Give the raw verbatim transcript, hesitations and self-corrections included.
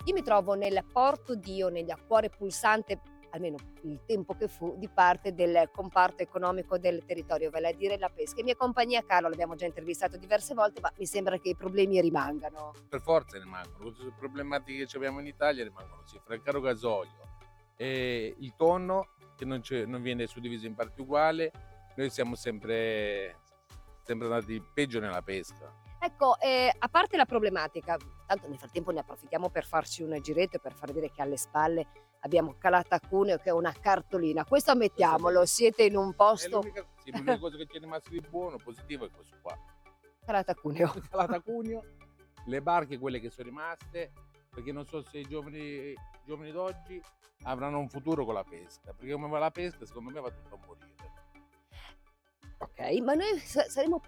Io mi trovo nel Porto Dio, negli a cuore pulsante, almeno il tempo che fu, di parte del comparto economico del territorio, vale a dire la pesca. In mia compagnia Carlo, l'abbiamo già intervistato diverse volte, ma mi sembra che i problemi rimangano. Per forza rimangono, tutte le problematiche che abbiamo in Italia rimangono sì, fra il caro gasolio e il tonno che non, c'è- non viene suddiviso in parti uguali, noi siamo sempre, sempre andati peggio nella pesca. Ecco, ehm, a parte la problematica, tanto nel frattempo ne approfittiamo per farci un giretto e per far vedere che alle spalle abbiamo Calata Cuneo che è una cartolina. Questo Questo è ammettiamolo, bellissimo. siete in un È posto l'unica, sì, l'unica cosa che ci è rimasto di buono, positivo, è questo qua. Calata Cuneo. Calata Cuneo, le barche quelle che sono rimaste, perché non so se i giovani, i giovani d'oggi avranno un futuro con la pesca, perché come va la pesca secondo me va tutto a morire. Okay, ma noi sa saremo